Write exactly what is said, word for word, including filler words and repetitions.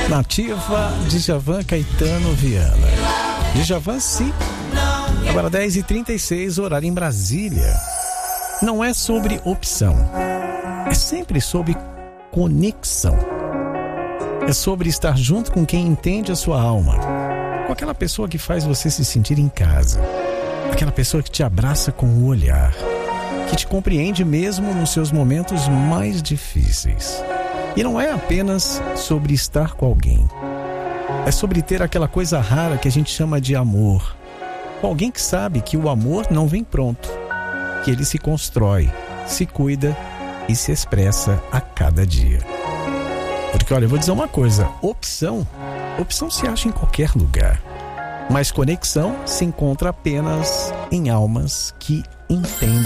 Nativa, Djavan, Caetano, Viana. Djavan, sim. Agora dez e trinta e seis, horário em Brasília. Não é sobre opção, é sempre sobre conexão. É sobre estar junto com quem entende a sua alma, com aquela pessoa que faz você se sentir em casa, aquela pessoa que te abraça com o olhar, que te compreende mesmo nos seus momentos mais difíceis. E não é apenas sobre estar com alguém, é sobre ter aquela coisa rara que a gente chama de amor, com alguém que sabe que o amor não vem pronto, que ele se constrói, se cuida e se expressa a cada dia. Porque olha, eu vou dizer uma coisa, opção, opção se acha em qualquer lugar, mas conexão se encontra apenas em almas que entendem